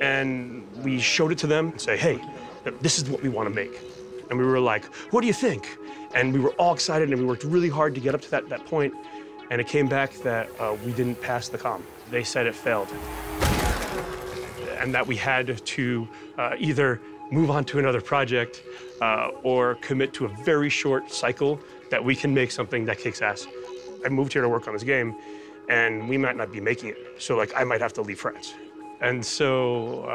and we showed it to them and say, hey, this is what we want to make. And we were like, what do you think? And we were all excited and we worked really hard to get up to that point. And it came back that we didn't pass the comm. They said it failed. And that we had to either move on to another project or commit to a very short cycle that we can make something that kicks ass. I moved here to work on this game, and we might not be making it. So like, I might have to leave France. And so,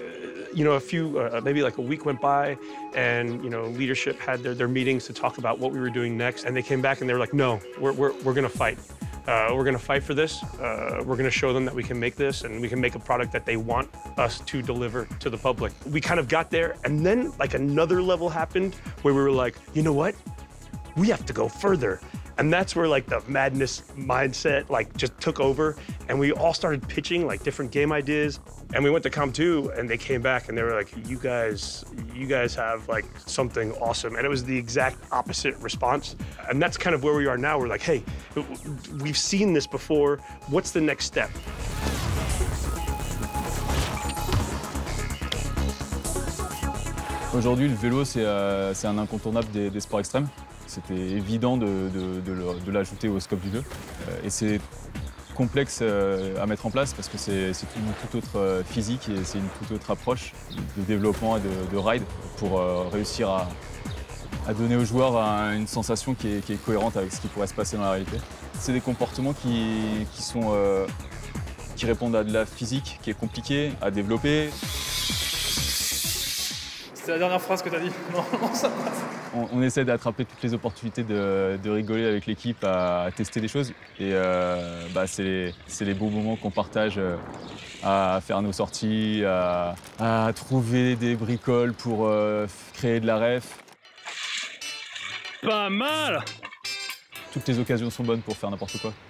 maybe like a week went by, and leadership had their meetings to talk about what we were doing next. And they came back and they were like, no, we're gonna fight. We're gonna fight for this. We're gonna show them that we can make this, and we can make a product that they want us to deliver to the public. We kind of got there, and then like another level happened where we were like, you know what? We have to go further. And that's where like the madness mindset like just took over, and we all started pitching like different game ideas. And we went to Com2, and they came back and they were like, you guys have like something awesome. And it was the exact opposite response. And that's kind of where we are now. We're like, hey, we've seen this before. What's the next step? Aujourd'hui, le vélo, c'est un incontournable des sports extrêmes. C'était évident de l'ajouter au scope du jeu. Et c'est complexe à mettre en place parce que c'est une toute autre physique et c'est une toute autre approche de développement et de ride pour réussir à donner aux joueurs une sensation qui est cohérente avec ce qui pourrait se passer dans la réalité. C'est des comportements qui répondent à de la physique qui est compliquée à développer. C'est la dernière phrase que tu as dit. Non, ça passe. On essaie d'attraper toutes les opportunités de rigoler avec l'équipe, à tester des choses. Et c'est les beaux moments qu'on partage à faire nos sorties, à trouver des bricoles pour créer de la ref. Pas mal! Toutes les occasions sont bonnes pour faire n'importe quoi.